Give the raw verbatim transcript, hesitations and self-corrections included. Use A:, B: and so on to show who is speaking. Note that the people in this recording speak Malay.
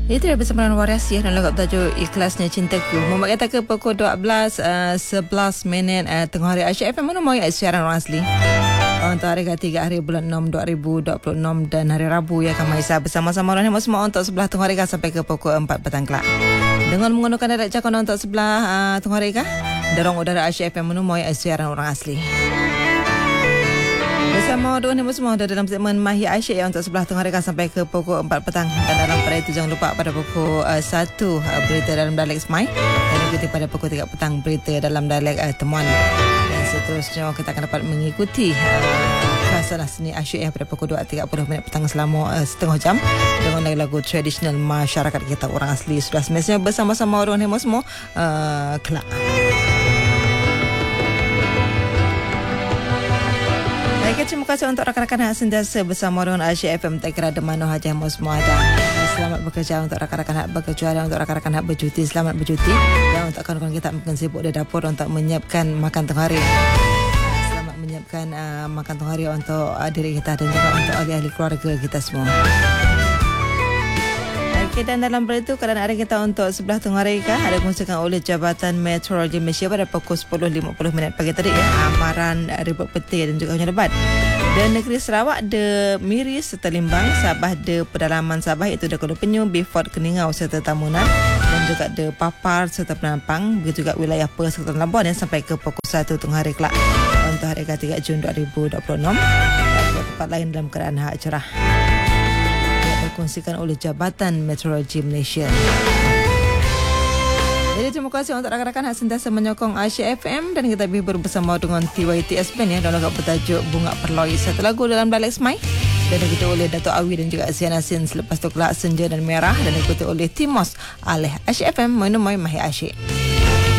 A: Itu dah bersama dengan Waras ya, dalam tajuk Ikhlasnya Cintaku. Membuat kata ke pukul dua belas uh, sebelas minit uh, tengah hari Asyik F M mana mau siaran orang asli. Untuk hari ketiga hari bulan enam dua ribu dua puluh enam dan hari Rabu ya kami Maisa bersama-sama orang semua untuk sebelah tengah hari sampai ke pukul empat petang kelak. Dengan menggunakan direct cakap untuk sebelah uh, tengah hari dorong udara Asyik F M mana mau siaran orang asli. Bersama dua ni semua ada dalam segmen Mahir Asyik yang untuk sebelah tengah rekan sampai ke pukul empat petang. Dan dalam pada itu jangan lupa pada pukul uh, satu uh, berita dalam dialek Semai dan ikuti pada pukul tiga petang berita dalam dialek uh, Temuan. Dan seterusnya kita akan dapat mengikuti uh, kasalah seni Asyik yang pada pukul dua tiga puluh minit petang selama uh, setengah jam dengan lagu-lagu tradisional masyarakat kita orang asli. Sudah semestinya bersama-sama orang ni semua uh, kelak. Baik, terima kasih untuk rakan-rakan yang sentiasa bersama dengan Asyik F M. Tak kira di mana saja yang semua ada. Selamat bekerja untuk rakan-rakan yang bekerja dan untuk rakan-rakan yang bercuti. Selamat bercuti. Dan untuk kawan-kawan kita mungkin sibuk di dapur untuk menyiapkan makan tengah hari. Selamat menyiapkan uh, makan tengah hari untuk uh, diri kita dan juga untuk ahli-ahli keluarga kita semua. Okay, dan dalam berita keadaan hari kita untuk sebelah tengah hari ada dikongsikan oleh Jabatan Meteorologi Malaysia pada pukul sepuluh lima puluh minit pagi tadi ya, amaran ribut petir dan juga hujan lebat. Dan negeri Sarawak de Miris serta Limbang, Sabah de pedalaman Sabah iaitu de Kuala Penyu, Beaufort, Keningau serta Tamunan dan juga de Papar serta Penampang, begitu juga wilayah Perth serta Labuan yang sampai ke pukul satu tengah hari kelak untuk hari ketiga Jun dua ribu dua puluh enam. Dan tempat lain dalam keadaan hak cerah dikongsikan oleh Jabatan Meteorologi Malaysia. Jadi terima kasih untuk rakan-rakan yang sentiasa menyokong Asyik F M dan kita berhibur bersama dengan T Y T S Band ya dalam lagu bertajuk Bunga Perloi, satu lagu dalam dialek Semai dan diikuti oleh Dato' Awi dan juga Asian Asin. Selepas tu kelak Senja dan Merah dan diikuti oleh Timos oleh Asyik F M. Mana mai Mahir Asyik.